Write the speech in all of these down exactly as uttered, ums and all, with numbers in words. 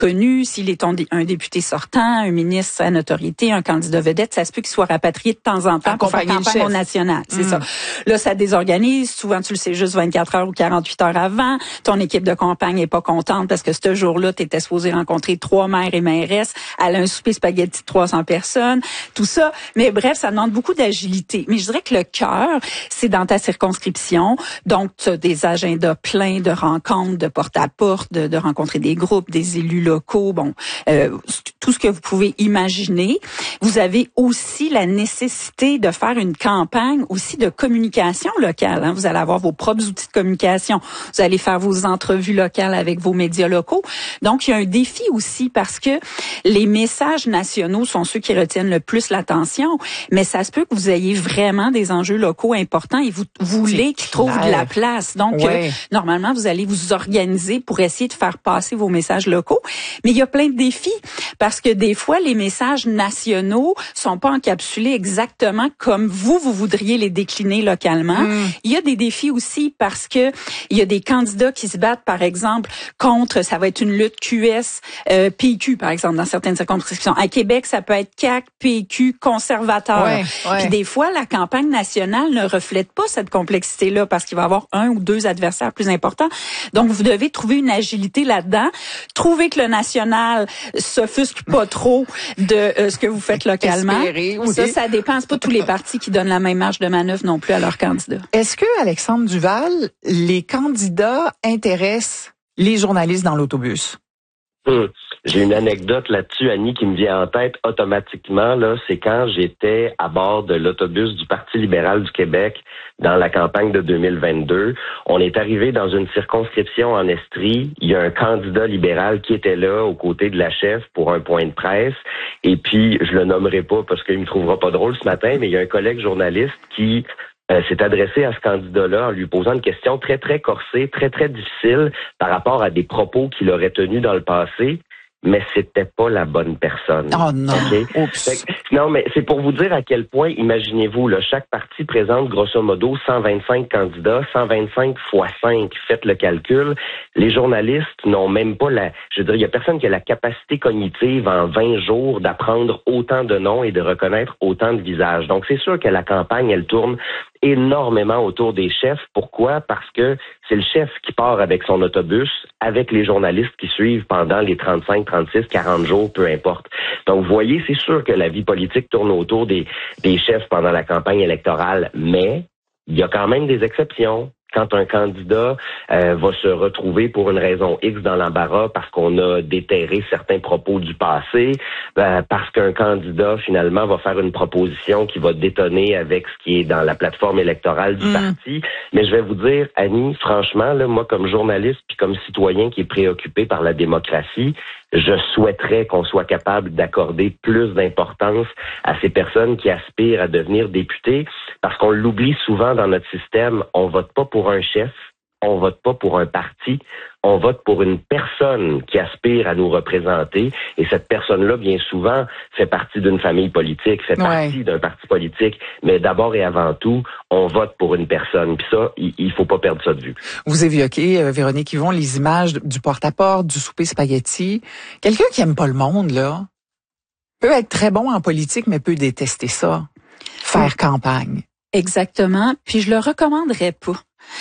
connu, s'il est un, un député sortant, un ministre à notoriété, un candidat vedette, ça se peut qu'il soit rapatrié de temps en temps pour faire campagne au national. C'est mmh. ça. Là, ça désorganise. Souvent, tu le sais juste vingt-quatre heures ou quarante-huit heures avant. Ton équipe de campagne est pas contente parce que ce jour-là, tu étais supposé rencontrer trois maires et mairesses, aller à un souper spaghetti de trois cents personnes, tout ça. Mais bref, ça demande beaucoup d'agilité. Mais je dirais que le cœur, c'est dans ta circonscription. Donc, tu as des agendas pleins de rencontres, de porte-à-porte, de, de rencontrer des groupes, des élus locaux, bon, euh, tout ce que vous pouvez imaginer. Vous avez aussi la nécessité de faire une campagne aussi de communication locale. Hein. Vous allez avoir vos propres outils de communication. Vous allez faire vos entrevues locales avec vos médias locaux. Donc, il y a un défi aussi parce que les messages nationaux sont ceux qui retiennent le plus l'attention, mais ça se peut que vous ayez vraiment des enjeux locaux importants et vous voulez qu'ils trouvent de la place. Donc, ouais. euh, normalement, vous allez vous organiser pour essayer de faire passer vos messages locaux. Mais il y a plein de défis parce que des fois, les messages nationaux sont pas encapsulés exactement comme vous, vous voudriez les décliner localement. Mm. Il y a des défis aussi parce que il y a des candidats qui se battent, par exemple, contre, ça va être une lutte Q S, euh, P Q, par exemple, dans certaines circonscriptions. À Québec, ça peut être C A Q, P Q, conservateur. Ouais, ouais. Puis des fois, la campagne nationale ne reflète pas cette complexité-là parce qu'il va y avoir un ou deux adversaires plus importants. Donc, vous devez trouver une agilité là-dedans. Trouver que le national s'offusque pas trop de euh, ce que vous faites localement. Espérer, oui. Ça, ça dépend. C'est pas tous les partis qui donnent la même marge de manœuvre non plus à leurs candidats. Est-ce que, Alexandre Duval, les candidats intéressent les journalistes dans l'autobus? Hum. J'ai une anecdote là-dessus, Annie, qui me vient en tête automatiquement. Là, c'est quand j'étais à bord de l'autobus du Parti libéral du Québec dans la campagne de deux mille vingt-deux. On est arrivé dans une circonscription en Estrie. Il y a un candidat libéral qui était là aux côtés de la chef pour un point de presse. Et puis, je le nommerai pas parce qu'il me trouvera pas drôle ce matin, mais il y a un collègue journaliste qui Euh, s'est adressé à ce candidat-là en lui posant une question très, très corsée, très, très difficile par rapport à des propos qu'il aurait tenus dans le passé, mais c'était pas la bonne personne. Oh non! Okay? Fait, non, mais c'est pour vous dire à quel point, imaginez-vous, là, chaque parti présente grosso modo cent vingt-cinq candidats, cent vingt-cinq fois cinq, faites le calcul. Les journalistes n'ont même pas la... Je veux dire, il y a personne qui a la capacité cognitive en vingt jours d'apprendre autant de noms et de reconnaître autant de visages. Donc, c'est sûr que la campagne, elle tourne énormément autour des chefs. Pourquoi? Parce que c'est le chef qui part avec son autobus, avec les journalistes qui suivent pendant les trente-cinq, trente-six, quarante jours, peu importe. Donc, vous voyez, c'est sûr que la vie politique tourne autour des, des chefs pendant la campagne électorale, mais il y a quand même des exceptions. Quand un candidat euh, va se retrouver pour une raison X dans l'embarras parce qu'on a déterré certains propos du passé, euh, parce qu'un candidat finalement va faire une proposition qui va détonner avec ce qui est dans la plateforme électorale du mmh. parti. Mais je vais vous dire, Annie, franchement, là, moi comme journaliste puis comme citoyen qui est préoccupé par la démocratie, je souhaiterais qu'on soit capable d'accorder plus d'importance à ces personnes qui aspirent à devenir députés, parce qu'on l'oublie souvent dans notre système, on vote pas pour un chef, on vote pas pour un parti, on vote pour une personne qui aspire à nous représenter, et cette personne-là, bien souvent, fait partie d'une famille politique, fait partie ouais. d'un parti politique, mais d'abord et avant tout, on vote pour une personne. Puis ça, il, il faut pas perdre ça de vue. Vous évoquez, euh, Véronique Yvon, les images du porte-à-porte, du souper spaghetti. Quelqu'un qui aime pas le monde, là, peut être très bon en politique, mais peut détester ça. Faire oui. campagne. Exactement. Puis je le recommanderais pas.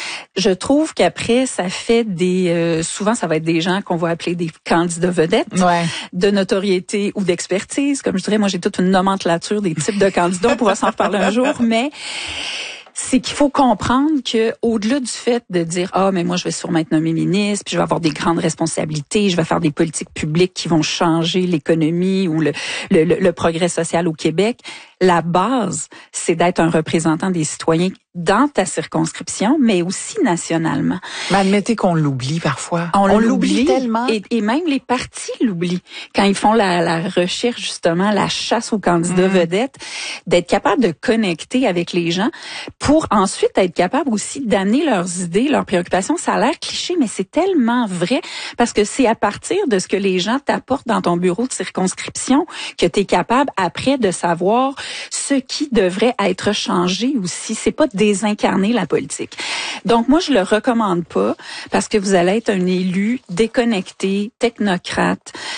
Je trouve qu'après, ça fait des... Euh, souvent, ça va être des gens qu'on va appeler des candidats vedettes, ouais. de notoriété ou d'expertise. Comme je dirais, moi, j'ai toute une nomenclature des types de candidats. On pourra s'en reparler un jour, mais... c'est qu'il faut comprendre que au-delà du fait de dire ah mais moi je vais sûrement être nommé ministre, puis je vais avoir des grandes responsabilités, je vais faire des politiques publiques qui vont changer l'économie ou le le, le, le progrès social au Québec, la base c'est d'être un représentant des citoyens dans ta circonscription, mais aussi nationalement. Mais admettez qu'on l'oublie parfois. On, on l'oublie tellement. Et, et même les partis l'oublient. Quand ils font la, la recherche, justement, la chasse aux candidats mmh. vedettes, d'être capable de connecter avec les gens pour ensuite être capable aussi d'amener leurs idées, leurs préoccupations. Ça a l'air cliché, mais c'est tellement vrai parce que c'est à partir de ce que les gens t'apportent dans ton bureau de circonscription que tu es capable après de savoir ce qui devrait être changé aussi. C'est pas désincarner la politique. Donc, moi, je le recommande pas parce que vous allez être un élu déconnecté, technocrate,